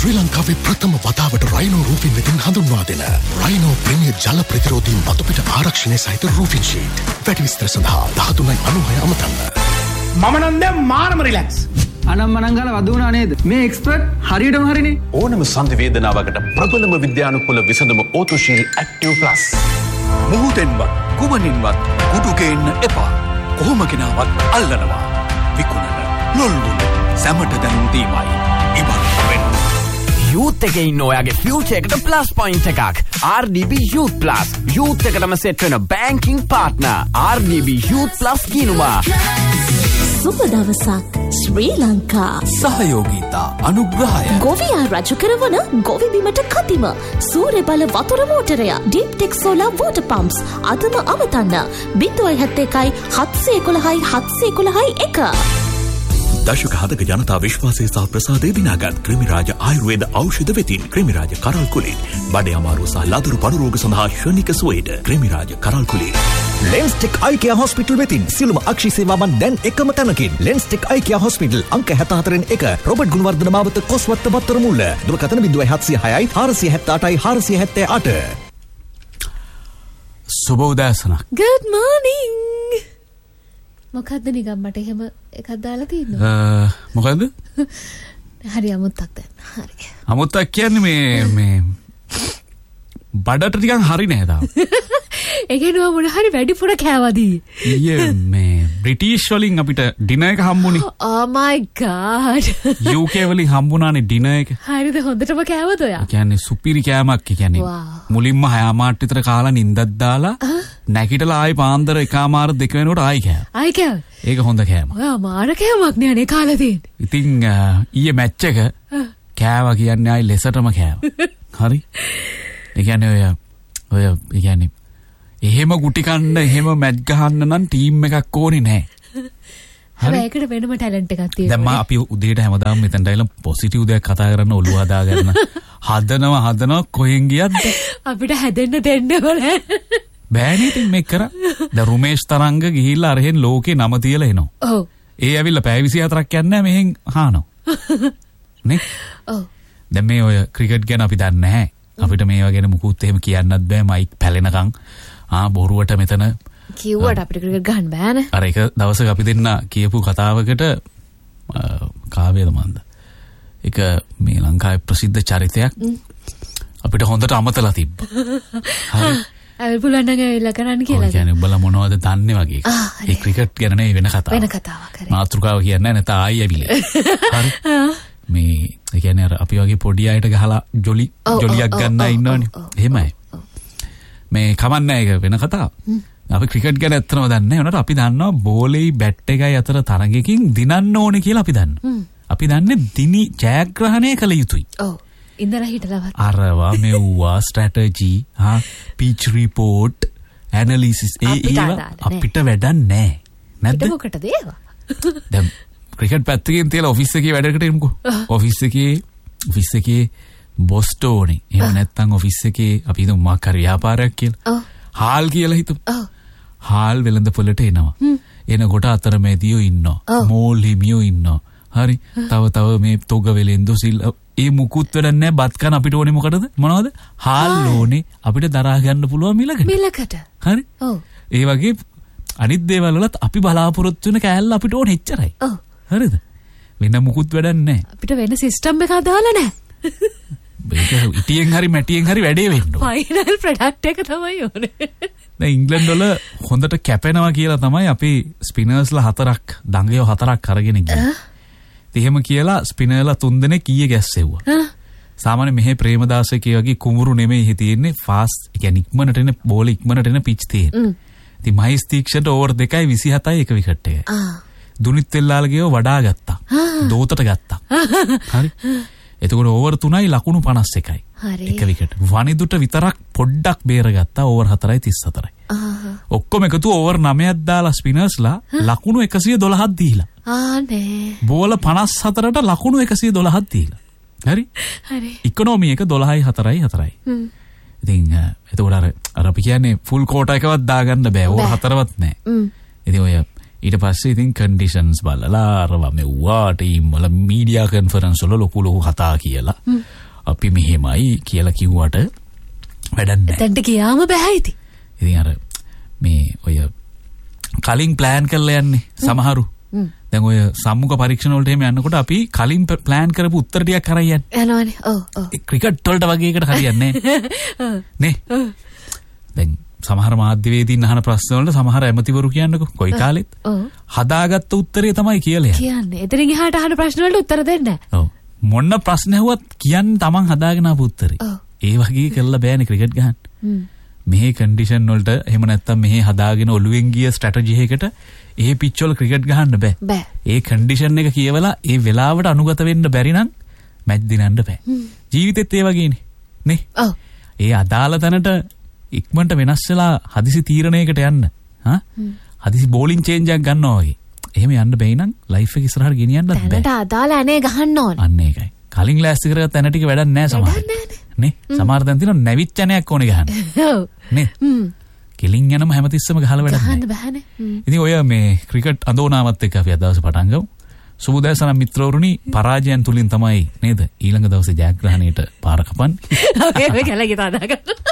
ශ්‍රී ලංකාවේ ප්‍රථම වතාවට රයිනෝ රූෆින් වෙතින් හඳුන්වා දෙන රයිනෝ ප්‍රීමියර් ජල ප්‍රතිරෝධී මතුපිට ආරක්ෂණය සහිත රූෆින් ෂීට්. වැඩි විස්තර සඳහා 1396 අමතන්න. මම නම් දැන් මාරම රිලැක්ස්. අනම්මනම් ගාලා වදුනා නේද? මේ එක්ස්පර්ට් හරියටම හරිනේ. ඕනම සංධි වේදනාවකට ප්‍රබලම විද්‍යානුකූල විසඳුම ඕතුශීල් ඇක්ටිව් ප්ලස්. මුහුදෙන්වත් කුමනින්වත් කුඩු ගේන්න එපා. කොහොම කෙනාවත් අල්ලනවා. විකුණන ලොල්ලුන සැමට දැනුම් දීමයි. ඉබන් වෙන්න. යූත් එකේ ඉන්න ඔයාගේ ෆියුචර් එකට ප්ලස් පොයින්ට් එකක්. RDB Youth Plus. යූත් එකටම සෙට් වෙන banking partner. RDB Youth Plus කියනවා. සුබ දවසක් ශ්‍රී ලංකා. සහයෝගීතා අනුග්‍රහය. ගොවියා රජු කරවන ගොවි බිමට කතිම සූර්ය බල වතුර මෝටරය ඩීප් ටෙක් සෝලාර් වෝටර් පම්ප්ස් අදම අවතන්න 071 711 711 1. දශක හතක ජනතා විශ්වාසය සහ ප්‍රසාදය දිනාගත් ක්‍රිමිරාජ ආයුර්වේද ඖෂධ වෙතින් ක්‍රිමිරාජ කරල් කුලී බඩේ අමාරුව සහ ලදරු පඩු රෝග සඳහා ශනික සුවේද ක්‍රිමිරාජ කරල් කුලී. ලෙන්ස්ටෙක් අයිකියා හොස්පිටල් වෙතින් සියලුම අක්ෂි සේවාවන් දැන් එකම තැනකින්. ලෙන්ස්ටෙක් අයිකියා හොස්පිටල් අංක 74 රොබර්ට් ගුණවර්ධන මාවත කොස්වත්ත බත්තර මුල්ල. දුරකථන 0706 478 478. සුබ උදෑසනක්. Good morning. මොකද්ද නිකන් මට එහෙම එකක් දාලා තියෙනවා. මොකද්ද? හරි අමුත්තක් දැන්. හරි. අමුත්තක් කියන්නේ මේ බඩට ටිකක් හරි නෑ තාම. ඒ කියනවා මොන හරි වැඩිපුර කෑවදී. ඊයේ මේ බ්‍රිටිෂ් වලින් අපිට ඩිනර් එක හම්බුනේ. Oh my god. UK වලින් හම්බුණානේ ඩිනර් එක. හරිද හොඳටම කෑවද ඔයා? ඒ කියන්නේ සුපිරි කෑමක්. ඒ කියන්නේ මුලින්ම 6 මාට විතර කාලා නිින්දක් දාලා නැගිටලා ආයි පාන්දර 1:00 2 වෙනකොට ආයි කෑවා. ආයි කෑවා. ඒක හොඳ කෑමක්. ඔයා මාර කෑමක් නේ අනේ කාලා තියෙන්නේ. ඉතින් ඊයේ මැච් එක කෑවා කියන්නේ ආයි ලෙසටම කෑවා. හරි. ඒ කියන්නේ ඔය ඒ කියන්නේ එහෙම ගුටි කන්න එහෙම මැච් ගහන්න නම් ටීම් එකක් ඕනේ නැහැ. හරි. ඒකට වෙනම ටැලන්ට් එකක් තියෙනවා. දැන් මම අපි උදේට හැමදාම මෙතනට ඇවිල්ලා පොසිටිව් දෙයක් කතා කරන්න ඔළුව හදාගන්න. හදනවා කොහෙන් ගියත් අපිට හැදෙන්න දෙන්න ඕනේ. බෑනේ ඉතින් මේක කරා. දැන් රුමේෂ් තරංග ගිහිල්ලා අරහෙන් ලෝකේ නම තියලා එනවා. ඔව්. ඒ ඇවිල්ලා පැය 24ක් යන්නේ මෙහෙන් හානවා. නේ? ඔව්. දැන් මේ ඔය ක්‍රිකට් ගැන අපි දන්නේ නැහැ. අපිට මේවා ගැන මුකුත් එහෙම කියන්නත් බෑ. මයික් පැලෙනකන් බොරුවට මෙතන කිව්වට අපිට ක්‍රිකට් ගහන්න බෑනේ. අර එක දවසක අපි දෙන්න කියපු කතාවකට කාවේද මන්ද? ඒක මේ ලංකාවේ ප්‍රසිද්ධ චරිතයක් අපිට හොඳට අමතලා තිබ්බා. හරි. අපි පුළුවන් නම් ඇවිල්ලා කරන්න කියලා. ඒ කියන්නේ උඹලා මොනවද දන්නේ වගේ. ඒ ක්‍රිකට් ගැන නෙවෙයි වෙන කතාවක්. වෙන කතාවක් කරේ. මාතෘකාව කියන්නේ නැත ආයි ඇවිල්ලා. හරි. මේ ඒ කියන්නේ අර අපි වගේ පොඩි අයට ගහලා ජොලියක් ගන්න ඉන්නවනේ. එහෙමයි. මේ කමන්නේ ඒක වෙන කතාවක්. අපි ක්‍රිකට් ගැන ඇත්තම දන්නේ නැහැ. උනට අපි දන්නවා බෝලෙයි බැට් එකයි අතර තරඟයකින් දිනන්න ඕනේ කියලා අපි දන්නවා. අපි දන්නේ දිනි ජයග්‍රහණය කළ යුතුයි. ඔව්. ඉඳලා හිටලවත්. අරවා මෙව්වා ස්ට්‍රැටජි පිච් රිපෝට් ඇනලිසිස් ඒවා අපිට වැඩක් නැහැ. නැද්ද? මොකටද ඒවා? දැන් ක්‍රිකට් පැත්තකින් තියලා ඔෆිස් එකේ වැඩකට එමුකෝ. ඔෆිස් එකේ බොස්ට ඕනේ. එහෙම නැත්නම් ඔෆිස් එකේ අපි හිතමු මොකක් හරි ව්‍යාපාරයක් කියලා. හාල් කියලා හිතමු. හාල් වෙළඳ පොළට එනවා. එනකොට අතරමැදියෝ ඉන්නවා. මෝල් හිමියෝ ඉන්නවා. හරි. තව මේ තොග වෙලෙන්දු සිල් ඒ මුකුත් වැඩක් නැහැ. බත් කන අපිට ඕනේ මොකටද? මොනවද? හාල් ඕනේ අපිට දරා ගන්න පුළුවන් මිලකට. හරි. ඔව්. ඒ වගේ අනිත් දේවල් වලත් අපි බලාපොරොත්තු වෙන කෑල්ල අපිට ඕනේ එච්චරයි. ඔව්. හරිද? වෙන මුකුත් වැඩක් නැහැ. අපිට වෙන සිස්ටම් එකක් දාලා නැහැ. මේක ඉටියෙන් හරි මැටියෙන් හරි වැඩේ වෙන්න ඕනේ. ෆයිනල් ප්‍රොඩක්ට් එක තමයි ඕනේ. දැන් ඉංග්ලන්ඩ් වල හොඳට කැපෙනවා කියලා තමයි අපි ස්පිනර්ස්ලා 4ක් දඟයෝ 4ක් අරගෙන ගියේ. එහෙම කියලා ස්පිනර්ලා 3 දෙනෙක් ඊයේ ගැස්සෙව්වා. සාමාන්‍ය මෙහි ප්‍රේමදාසකේ වගේ කුඹුරු නෙමෙයි තියෙන්නේ ෆාස්ට් ඒ කියන්නේ ඉක්මනට එන බෝල ඉක්මනට එන පිච් තියෙන. ඉතින් මහේස් තීක්ෂණට ඕවර් 2යි 27යි එක විකට් එකයි. දුනිත් වෙල්ලාලගේව වඩා ගත්තා. දෝතට ගත්තා. හරි. එතකොට ඕවර් 3යි ලකුණු 51යි. එක විකට්. වනිදුට විතරක් පොඩ්ඩක් බේරගත්තා ඕවර් 4යි 34යි. ඔක්කොම එකතු ඕවර් 9ක් දාලා ස්පිනර්ස්ලා ලකුණු 112ක් දීලා. ආනේ. බෝල 54ට ලකුණු 112ක් දීලා. හරි? හරි. ඉකොනොමි එක 12යි 4යි 4යි. ඉතින් එතකොට අර අපි කියන්නේ ෆුල් කෝටා එකවත් දාගන්න බෑ. ඕවර් 4වත් නැහැ. ඉතින් ඔය ඊට පස්සේ ඉතින් කන්ඩිෂන්ස් බලලා අරවා මෙව්වා ටීම් වල මීඩියා කන්ෆරන්ස් වල ලොකු කතා කියලා අපි මෙහෙමයි කියලා කිව්වට වැඩක් නැහැ. දැන්ට ගියාම බෑ ඉතින්. ඉතින් අර මේ ඔය කලින් ප්ලෑන් කරලා යන්නේ සමහරු. දැන් ඔය සම්මුඛ පරීක්ෂණ වලට එහෙම යනකොට අපි කලින් ප්ලෑන් කරපු උත්තර ටිකක් අරන් යන්නේ. යනවනේ. ඔව්. ක්‍රිකට් වලට වගේ එකට හරියන්නේ නැහැ. නේ? දැන් සමහර මාධ්‍යවේදීන් අහන ප්‍රශ්න වලට සමහර ඇමතිවරු කියන්නකෝ කොයි කාලෙත් හදාගත්ත උත්තරය තමයි කියලා කියන්නේ. එතනින් එහාට අහන ප්‍රශ්න වලට උත්තර දෙන්න. ඔව්. මොන ප්‍රශ්න ඇහුවත් කියන්නේ Taman හදාගෙන ආපු උත්තරේ. ඒ වගේ කරලා බෑනේ ක්‍රිකට් ගහන්න. මෙහි කන්ඩිෂන් වලට එහෙම නැත්තම් මෙහි හදාගෙන ඔලුවෙන් ගිය ස්ට්‍රැටජි එකකට ඒ පිච් වල ක්‍රිකට් ගහන්න බෑ. ඒ කන්ඩිෂන් එක කියවලා ඒ වෙලාවට අනුගත වෙන්න බැරි නම් මැච් දිනන්න බෑ. ජීවිතෙත් ඒ වගේනේ. නේ? ඔව්. ඒ අදාළ තැනට ඉක්මනට වෙනස් වෙලා හදිසි තීරණයකට යන්න. හදිසි බෝලින් චේන්ජ් එකක් ගන්නවා වගේ. එහෙම යන්න බැයි නම් ලයිෆ් එක ඉස්සරහට ගෙනියන්නත් බෑ. දැනට අදාළ අනේ ගහන්න ඕන. අන්න ඒකයි. කලින් ලෑස්ති කරගත්ත තැන ටික වැඩක් නැහැ සමහර. නේ? සමහර දැන් තියෙනවා නැවිච්ච ඇණයක් ඕනේ ගහන්න. ඔව්. නේ? කෙලින් යනම හැමතිස්සම ගහලා වැඩක් නැහැ. ගහන්න බෑනේ. ඉතින් ඔය මේ ක්‍රිකට් අඳෝනාවත් එක්ක අපි අද දවසේ පටන් ගමු. සුබෝදෑසන මිත්‍රවරුනි පරාජයන් තුලින් තමයි නේද ඊළඟ දවසේ ජයග්‍රහණයට පාර කපන්නේ. ඔය කැලේ දාගන්න.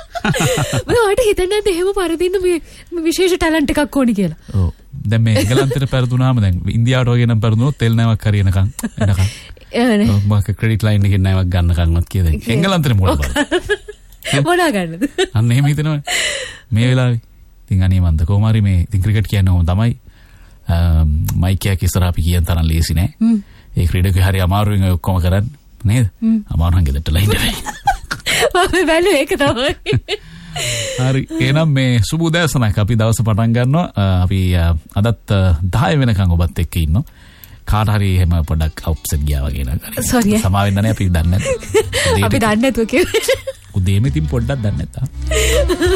මට හිතෙන්නේ නැද්ද එහෙම පරදින්න මේ විශේෂ ටැලන්ට් එකක් ඕනි කියලා. ඔව්. දැන් මේ එංගලන්තයට පෙරදුනාම දැන් ඉන්දියාවට වගේ නම් පෙරදුනොත් තෙල් නැවක් හරියනකම් එනකම්. එවනේ. මොකක් ක්‍රෙඩිට් ලයින් එකෙන් නැවක් ගන්නකම්වත් කියලා. එංගලන්තේ මොන බලන්න. මොනා ගන්නද? අන්න එහෙම හිතනවා. මේ වෙලාවේ ඉතින් අනේ මන්ද කොහොම හරි මේ ඉතින් ක්‍රිකට් කියන්නේ ඕම තමයි. මයික් එකක් ඉස්සරහ අපි කියන තරම් ලේසි නෑ. ඒ ක්‍රීඩකයෝ හරි අමාරුවෙන් ඔය ඔක්කොම කරන්නේ නේද? අමාරු නම් ගෙදරට ලයින් දෙන්න. මම බැලුවේ ඒක තමයි. හරි එහෙනම් මේ සුබ උදෑසනක් අපි දවස පටන් ගන්නවා. අපි අදත් 10 වෙනකන් ඔබත් එක්ක ඉන්නවා. කාට හරි එහෙම පොඩක් අප්සෙට් ගියා වගේ නේද? සමා වෙන්න නේ අපි දන්නේ නැත්නම්. අපි දන්නේ නැතුව කිව්වේ. උදේම ඉතින් පොඩ්ඩක් දන්නේ නැත්නම්.